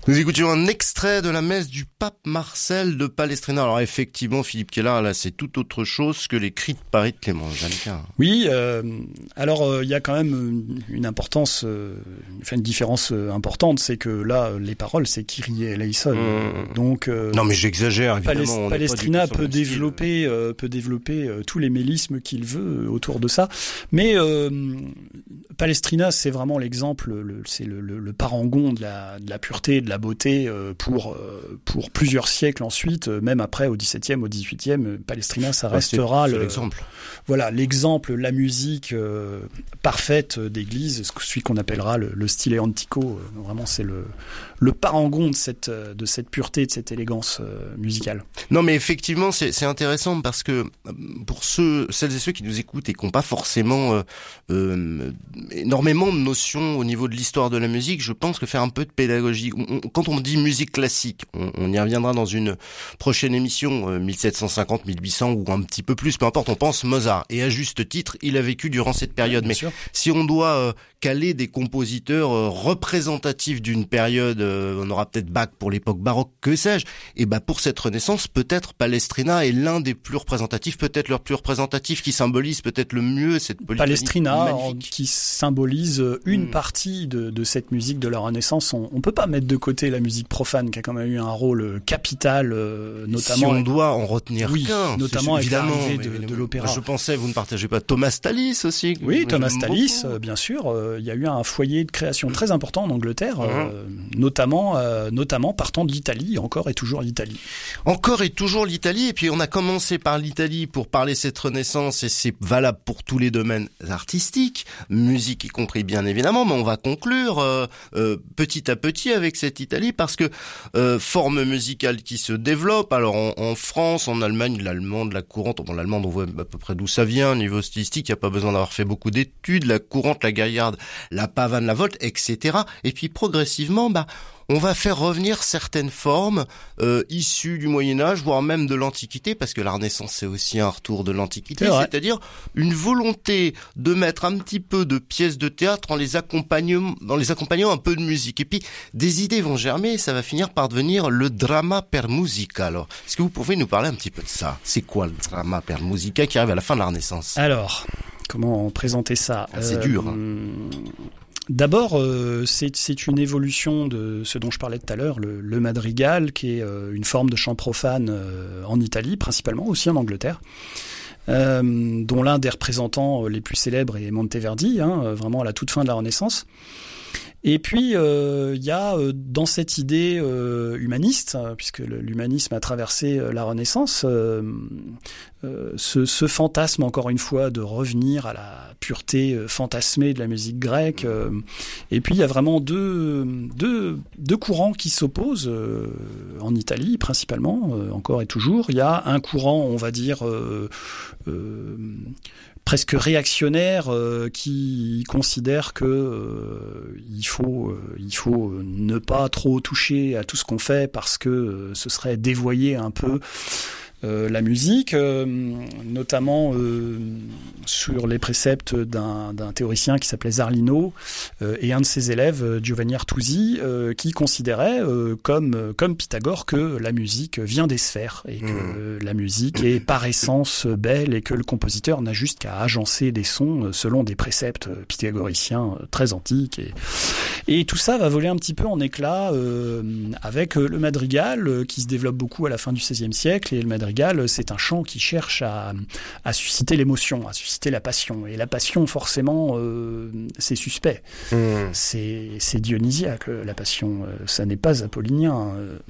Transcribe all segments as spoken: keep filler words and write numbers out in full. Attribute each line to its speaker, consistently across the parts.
Speaker 1: Nous écoutions un extrait de la messe du pape Marcel de Palestrina. Alors effectivement, Philippe Keller, là, c'est tout autre chose que les cris de Paris de Clément Jeannequin.
Speaker 2: Oui, euh, alors il euh, y a quand même une importance, euh, enfin une différence euh, importante, c'est que là, les paroles, c'est Kyrie eleison. Mmh. Donc euh,
Speaker 1: non, mais j'exagère évidemment.
Speaker 2: Palest- Palestrina peut développer, euh, peut développer euh, tous les mélismes qu'il veut autour de ça, mais euh, Palestrina, c'est vraiment l'exemple, le, c'est le, le, le parangon de la, de la pureté, de la beauté pour pour plusieurs siècles ensuite, même après au dix-septième, au dix-huitième, Palestrina, ça restera
Speaker 1: c'est, c'est
Speaker 2: le
Speaker 1: l'exemple.
Speaker 2: Voilà, l'exemple, la musique euh, parfaite d'église, celui qu'on appellera le, le stile antico. Euh, vraiment, c'est le le parangon de cette de cette pureté, de cette élégance euh, musicale.
Speaker 1: Non, mais effectivement, c'est c'est intéressant parce que pour ceux celles et ceux qui nous écoutent et qui n'ont pas forcément euh, euh, énormément de notions au niveau de l'histoire de la musique, je pense que faire un peu de pédagogie. On, quand on dit musique classique, on, on y reviendra dans une prochaine émission, euh, mille sept cent cinquante, mille huit cents ou un petit peu plus, peu importe, on pense Mozart. Et à juste titre, il a vécu durant cette période.
Speaker 2: Ouais,
Speaker 1: mais
Speaker 2: sûr.
Speaker 1: Si on doit euh, caler des compositeurs euh, représentatifs d'une période, euh, on aura peut-être Bach pour l'époque baroque, que sais-je, et ben pour cette Renaissance, peut-être Palestrina est l'un des plus représentatifs, peut-être le plus représentatif qui symbolise peut-être le mieux cette polyphonie
Speaker 2: Palestrina,
Speaker 1: magnifique.
Speaker 2: Qui symbolise une mmh. partie de, de cette musique de la Renaissance. On, on peut pas mettre de côté la musique profane qui a quand même eu un rôle capital, euh, notamment.
Speaker 1: Si on doit en retenir
Speaker 2: oui,
Speaker 1: qu'un,
Speaker 2: notamment avec
Speaker 1: évidemment,
Speaker 2: l'arrivée de, de l'opéra.
Speaker 1: Je pensais, vous ne partagez pas Thomas Tallis aussi.
Speaker 2: Oui, Thomas Tallis, euh, bien sûr. Euh, il y a eu un foyer de création très important en Angleterre, mmh. euh, notamment, euh, notamment partant de l'Italie, encore et toujours l'Italie.
Speaker 1: Encore et toujours l'Italie. Et puis on a commencé par l'Italie pour parler cette Renaissance, et c'est valable pour tous les domaines artistiques, musique y compris bien évidemment. Mais on va conclure euh, euh, petit à petit avec cette Italie parce que euh, forme musicale qui se développe. Alors en, en France, en Allemagne, l'allemande, la courante. Bon, l'allemande, on voit à peu près d'où ça vient. Niveau stylistique, il n'y a pas besoin d'avoir fait beaucoup d'études. La courante, la gaillarde, la pavane, la volte, et cetera. Et puis progressivement, bah on va faire revenir certaines formes euh, issues du Moyen-Âge, voire même de l'Antiquité, parce que la Renaissance, c'est aussi un retour de l'Antiquité, c'est c'est-à-dire une volonté de mettre un petit peu de pièces de théâtre en les accompagnant, en les accompagnant un peu de musique. Et puis, des idées vont germer et ça va finir par devenir le drama per musica. Alors, est-ce que vous pouvez nous parler un petit peu de ça ? C'est quoi le drama per musica qui arrive à la fin de la Renaissance ?
Speaker 2: Alors, comment présenter ça ?
Speaker 1: ah, C'est euh, dur. Hein.
Speaker 2: D'abord, euh, c'est, c'est une évolution de ce dont je parlais tout à l'heure, le, le madrigal, qui est euh, une forme de chant profane euh, en Italie, principalement, aussi en Angleterre, euh, dont l'un des représentants les plus célèbres est Monteverdi, hein, vraiment à la toute fin de la Renaissance. Et puis, il euh, y a euh, dans cette idée euh, humaniste, hein, puisque le, l'humanisme a traversé euh, la Renaissance, euh, euh, ce, ce fantasme, encore une fois, de revenir à la pureté euh, fantasmée de la musique grecque. Euh, et puis, il y a vraiment deux, deux, deux courants qui s'opposent euh, en Italie, principalement, euh, encore et toujours. Il y a un courant, on va dire... Euh, euh, presque réactionnaire euh, qui considère que euh, il faut euh, il faut ne pas trop toucher à tout ce qu'on fait parce que euh, ce serait dévoyer un peu euh, la musique, euh, notamment euh, sur les préceptes d'un, d'un théoricien qui s'appelait Zarlino euh, et un de ses élèves, Giovanni Artusi, euh, qui considérait, euh, comme, comme Pythagore, que la musique vient des sphères et que mmh. la musique est par essence belle et que le compositeur n'a juste qu'à agencer des sons selon des préceptes pythagoriciens très antiques. Et, et tout ça va voler un petit peu en éclats euh, avec le madrigal euh, qui se développe beaucoup à la fin du seizième siècle. Et le madrigal, c'est un chant qui cherche à, à susciter l'émotion, à susciter la passion. Et la passion, forcément, euh, c'est suspect. Mmh. C'est, c'est dionysiaque, la passion. Ça n'est pas apollinien.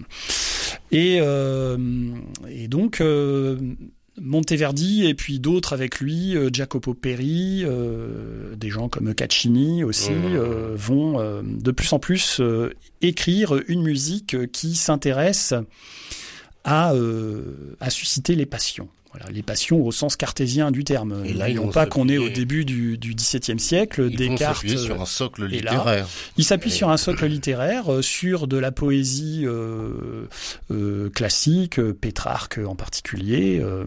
Speaker 2: Et, euh, et donc... Euh, Monteverdi et puis d'autres avec lui, euh, Jacopo Peri, euh, des gens comme Caccini aussi, mmh. euh, vont euh, de plus en plus euh, écrire une musique qui s'intéresse à, euh, à susciter les passions. Voilà, les passions au sens cartésien du terme.
Speaker 1: Et là,
Speaker 2: n'oublions pas qu'on est au début du, du dix-septième siècle.
Speaker 1: Ils
Speaker 2: Descartes
Speaker 1: vont sur un socle littéraire.
Speaker 2: Là, il s'appuie et... sur un socle littéraire, euh, sur de la poésie euh, euh, classique, Pétrarque en particulier. Euh,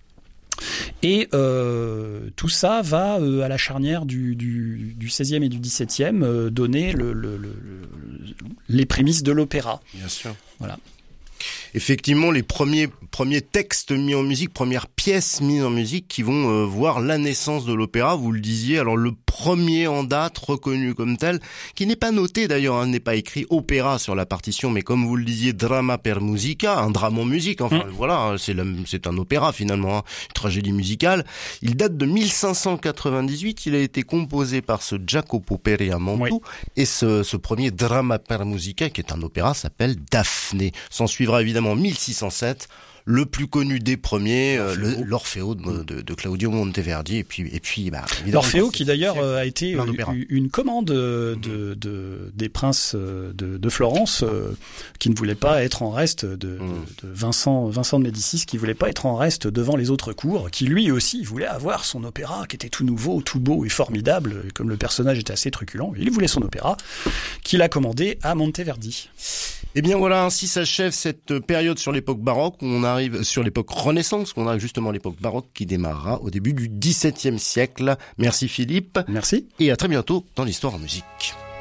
Speaker 2: Et euh, tout ça va euh, à la charnière du, du, du seizième et du dix-septième euh, donner le, le, le, les prémices de l'opéra.
Speaker 1: Bien sûr.
Speaker 2: Voilà.
Speaker 1: Effectivement, les premiers premiers textes mis en musique, premières pièces mises en musique qui vont euh, voir la naissance de l'opéra, vous le disiez. Alors le premier en date reconnu comme tel, qui n'est pas noté d'ailleurs, hein, n'est pas écrit opéra sur la partition, mais comme vous le disiez, drama per musica, un drame en musique. Enfin mmh. voilà, hein, c'est le, c'est un opéra finalement, hein, une tragédie musicale. Il date de mille cinq cent quatre-vingt-dix-huit. Il a été composé par ce Jacopo Peri a Mantoue, oui. et ce, ce premier drama per musica, qui est un opéra, s'appelle Daphné. S'en suivra évidemment mille six cent sept, le plus connu des premiers, euh, le, l'Orfeo de, de, de Claudio Monteverdi, et puis et puis bah,
Speaker 2: l'Orfeo qui d'ailleurs euh, a été une, une commande de, de, de des princes de, de Florence euh, qui ne voulaient pas être en reste de, de, de Vincent Vincent de Médicis, qui voulait pas être en reste devant les autres cours, qui lui aussi voulait avoir son opéra qui était tout nouveau, tout beau et formidable, comme le personnage était assez truculent, il voulait son opéra qu'il a commandé à Monteverdi.
Speaker 1: Eh bien voilà, ainsi s'achève cette période sur l'époque baroque, où on arrive sur l'époque Renaissance, qu'on a justement l'époque baroque qui démarrera au début du dix-septième siècle. Merci Philippe.
Speaker 2: Merci.
Speaker 1: Et à très bientôt dans l'Histoire en musique.